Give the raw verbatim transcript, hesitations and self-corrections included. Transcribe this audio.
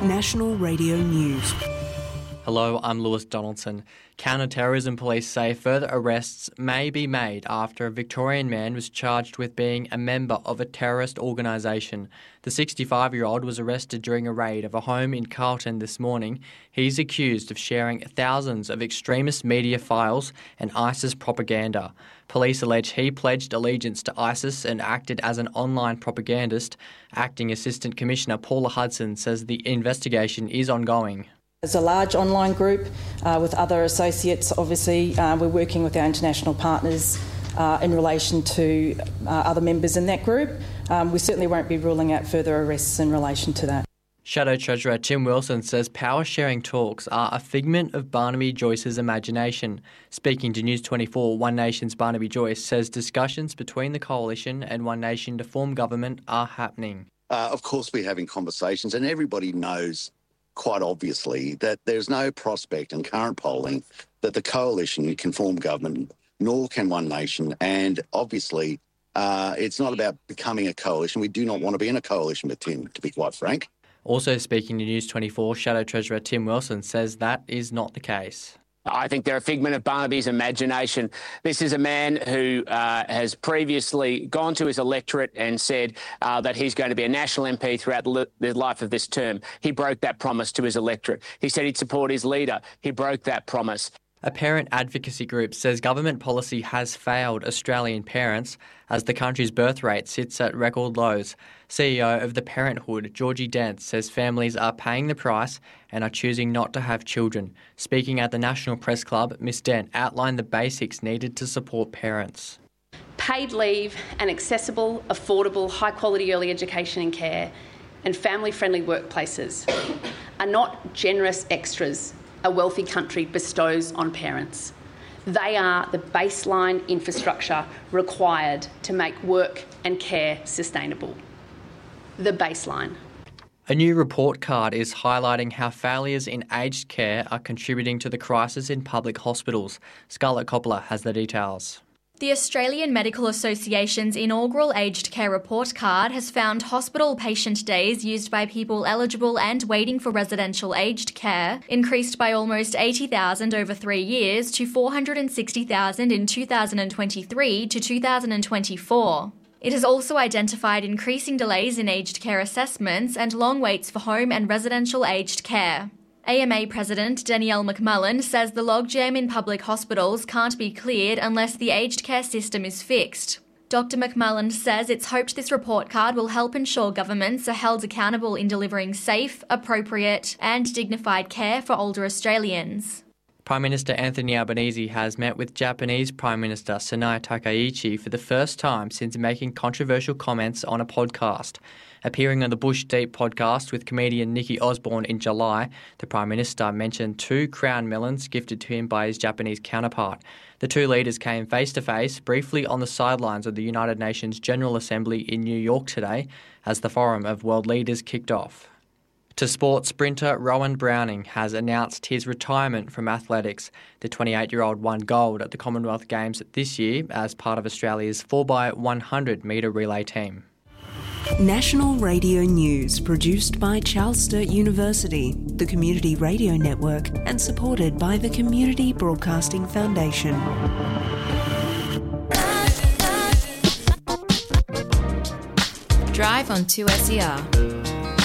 National Radio News. Hello, I'm Lewis Donaldson. Counter-terrorism police say further arrests may be made after a Victorian man was charged with being a member of a terrorist organisation. The sixty-five-year-old was arrested during a raid of a home in Carlton this morning. He's accused of sharing thousands of extremist media files and ISIS propaganda. Police allege he pledged allegiance to ISIS and acted as an online propagandist. Acting Assistant Commissioner Paula Hudson says the investigation is ongoing. As a large online group uh, with other associates, obviously uh, we're working with our international partners uh, in relation to uh, other members in that group. Um, we certainly won't be ruling out further arrests in relation to that. Shadow Treasurer Tim Wilson says power-sharing talks are a figment of Barnaby Joyce's imagination. Speaking to News twenty-four, One Nation's Barnaby Joyce says discussions between the Coalition and One Nation to form government are happening. Uh, of course we're having conversations, and everybody knows quite obviously that there's no prospect in current polling that the Coalition can form government, nor can One Nation. And obviously uh, it's not about becoming a coalition. We do not want to be in a coalition with Tim, to be quite frank. Also speaking to News twenty-four, Shadow Treasurer Tim Wilson says that is not the case. I think they're a figment of Barnaby's imagination. This is a man who uh, has previously gone to his electorate and said uh, that he's going to be a national M P throughout the, li- the life of this term. He broke that promise to his electorate. He said he'd support his leader. He broke that promise. A parent advocacy group says government policy has failed Australian parents as the country's birth rate sits at record lows. C E O of the Parenthood, Georgie Dent, says families are paying the price and are choosing not to have children. Speaking at the National Press Club, Miss Dent outlined the basics needed to support parents. Paid leave and accessible, affordable, high-quality early education and care and family-friendly workplaces are not generous extras a wealthy country bestows on parents. They are the baseline infrastructure required to make work and care sustainable. The baseline. A new report card is highlighting how failures in aged care are contributing to the crisis in public hospitals. Scarlett Coppola has the details. The Australian Medical Association's inaugural aged care report card has found hospital patient days used by people eligible and waiting for residential aged care increased by almost eighty thousand over three years to four hundred sixty thousand in two thousand twenty-three to two thousand twenty-four. It has also identified increasing delays in aged care assessments and long waits for home and residential aged care. A M A President Danielle McMullen says the logjam in public hospitals can't be cleared unless the aged care system is fixed. Doctor McMullen says it's hoped this report card will help ensure governments are held accountable in delivering safe, appropriate and dignified care for older Australians. Prime Minister Anthony Albanese has met with Japanese Prime Minister Sanae Takaichi for the first time since making controversial comments on a podcast. Appearing on the Bush Deep podcast with comedian Nikki Osborne in July, the Prime Minister mentioned two crown melons gifted to him by his Japanese counterpart. The two leaders came face-to-face briefly on the sidelines of the United Nations General Assembly in New York today as the Forum of World Leaders kicked off. To sport, sprinter Rowan Browning has announced his retirement from athletics. The twenty-eight-year-old won gold at the Commonwealth Games this year as part of Australia's four by one hundred metre relay team. National Radio News, produced by Charles Sturt University, the Community Radio Network, and supported by the Community Broadcasting Foundation. Drive on two S E R.